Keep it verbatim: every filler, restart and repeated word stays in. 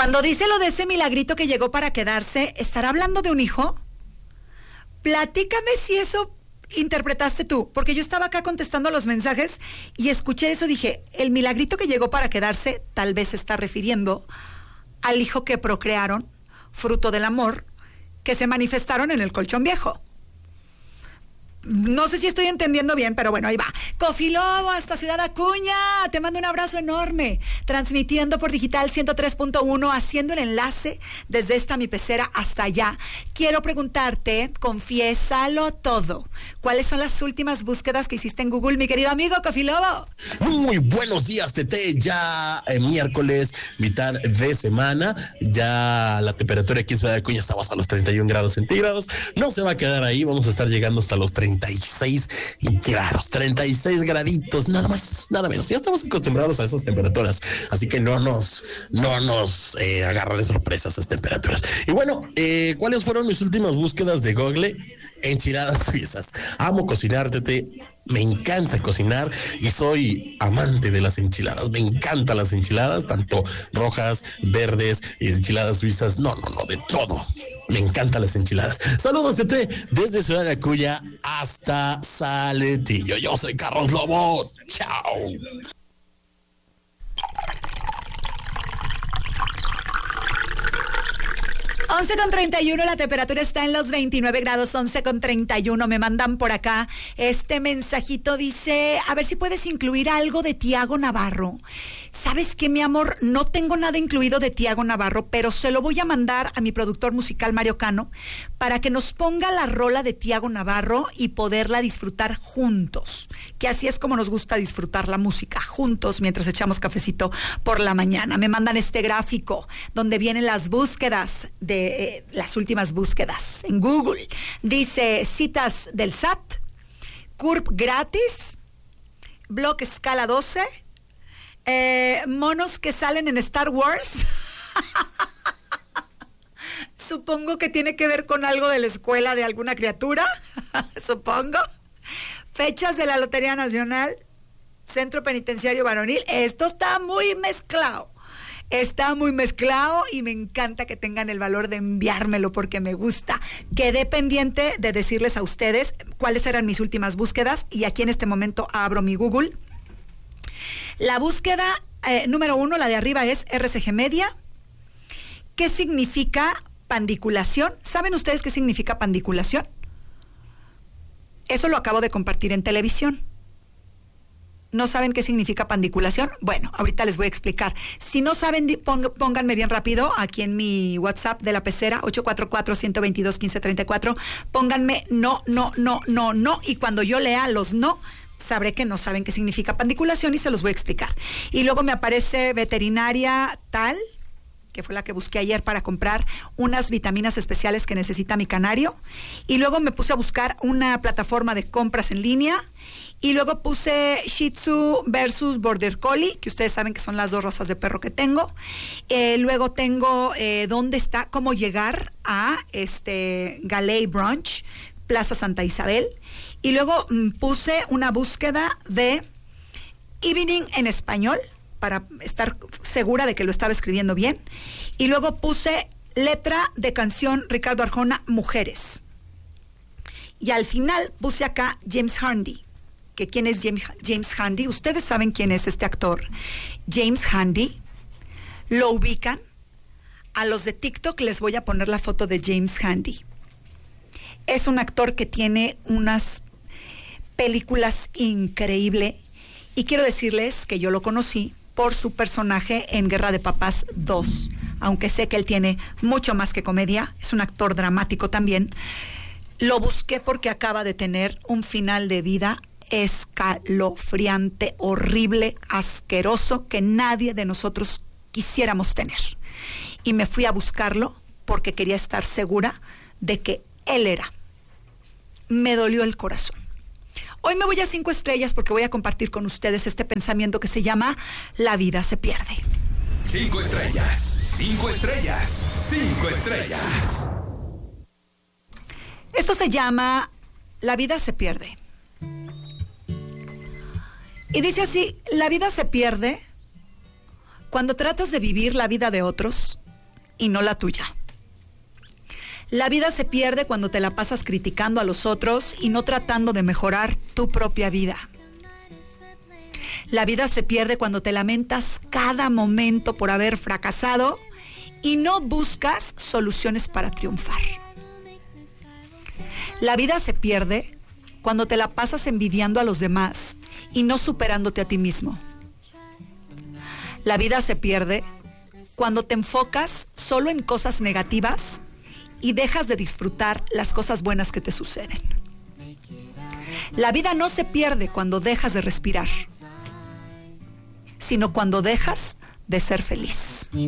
Cuando dice lo de ese milagrito que llegó para quedarse, ¿estará hablando de un hijo? Platícame si eso interpretaste tú, porque yo estaba acá contestando los mensajes y escuché eso, dije, el milagrito que llegó para quedarse tal vez se está refiriendo al hijo que procrearon, fruto del amor, que se manifestaron en el colchón viejo. No sé si estoy entendiendo bien, pero bueno, ahí va. Cofi Lobo hasta Ciudad Acuña, te mando un abrazo enorme, transmitiendo por Digital ciento tres punto uno, haciendo el enlace desde esta mi pecera hasta allá. Quiero preguntarte, confiésalo todo, ¿cuáles son las últimas búsquedas que hiciste en Google, mi querido amigo Cofi Lobo? Muy buenos días, Tete, ya eh, miércoles, mitad de semana, ya la temperatura aquí en Ciudad Acuña estamos a los treinta y un grados centígrados, no se va a quedar ahí, vamos a estar llegando hasta los treinta y seis grados, treinta y seis graditos, nada más, nada menos. Ya estamos acostumbrados a esas temperaturas, así que no nos, no nos eh, agarra de sorpresa esas temperaturas. Y bueno, eh, ¿cuáles fueron mis últimas búsquedas de Google? Enchiladas suizas. Amo cocinar, Tete. Me encanta cocinar y soy amante de las enchiladas. Me encantan las enchiladas, tanto rojas, verdes, enchiladas suizas. No, no, no, de todo. Me encantan las enchiladas. Saludos, Tete, desde Ciudad de Acuña hasta Saletillo. Yo soy Carlos Lobo. Chao. once con treinta y uno, la temperatura está en los veintinueve grados, once con treinta y uno. Me mandan por acá este mensajito, dice, a ver si puedes incluir algo de Tiago Navarro. ¿Sabes qué, mi amor? No tengo nada incluido de Tiago Navarro, pero se lo voy a mandar a mi productor musical Mario Cano para que nos ponga la rola de Tiago Navarro y poderla disfrutar juntos, que así es como nos gusta disfrutar la música, juntos mientras echamos cafecito por la mañana. Me mandan este gráfico donde vienen las búsquedas de eh, las últimas búsquedas en Google. Dice citas del S A T, C U R P gratis, Block escala doce, eh, monos que salen en Star Wars. Supongo que tiene que ver con algo de la escuela de alguna criatura. Supongo. Fechas de la Lotería Nacional, Centro Penitenciario Varonil. Esto está muy mezclado. Está muy mezclado y me encanta que tengan el valor de enviármelo porque me gusta. Quedé pendiente de decirles a ustedes cuáles eran mis últimas búsquedas y aquí en este momento abro mi Google. La búsqueda eh, número uno, la de arriba, es R C G Media. ¿Qué significa pandiculación? ¿Saben ustedes qué significa pandiculación? Eso lo acabo de compartir en televisión. ¿No saben qué significa pandiculación? Bueno, ahorita les voy a explicar. Si no saben, pónganme bien rápido aquí en mi WhatsApp de la pecera, ocho cuatro cuatro, uno dos dos, uno cinco tres cuatro. Pónganme no, no, no, no, no. Y cuando yo lea los no, sabré que no saben qué significa pandiculación y se los voy a explicar. Y luego me aparece veterinaria tal, que fue la que busqué ayer para comprar unas vitaminas especiales que necesita mi canario. Y luego me puse a buscar una plataforma de compras en línea. Y luego puse Shih Tzu versus Border Collie, que ustedes saben que son las dos razas de perro que tengo. Eh, luego tengo eh, dónde está, cómo llegar a este Galey Brunch, Plaza Santa Isabel. Y luego mm, puse una búsqueda de evening en español, para estar segura de que lo estaba escribiendo bien. Y luego puse letra de canción Ricardo Arjona, Mujeres. Y al final puse acá James Handy. ¿Que quién es James, James Handy? Ustedes saben quién es este actor. James Handy. ¿Lo ubican? A los de TikTok les voy a poner la foto de James Handy. Es un actor que tiene unas películas increíbles. Y quiero decirles que yo lo conocí por su personaje en Guerra de Papás dos. Aunque sé que él tiene mucho más que comedia. Es un actor dramático también. Lo busqué porque acaba de tener un final de vida escalofriante, horrible, asqueroso, que nadie de nosotros quisiéramos tener. Y me fui a buscarlo porque quería estar segura de que él era. Me dolió el corazón. Hoy me voy a cinco estrellas porque voy a compartir con ustedes este pensamiento que se llama La vida se pierde. Cinco estrellas, cinco estrellas, cinco estrellas. Esto se llama La vida se pierde. Y dice así: la vida se pierde cuando tratas de vivir la vida de otros y no la tuya. La vida se pierde cuando te la pasas criticando a los otros y no tratando de mejorar tu propia vida. La vida se pierde cuando te lamentas cada momento por haber fracasado y no buscas soluciones para triunfar. La vida se pierde cuando te la pasas envidiando a los demás y no superándote a ti mismo. La vida se pierde cuando te enfocas solo en cosas negativas y dejas de disfrutar las cosas buenas que te suceden. La vida no se pierde cuando dejas de respirar, sino cuando dejas de ser feliz.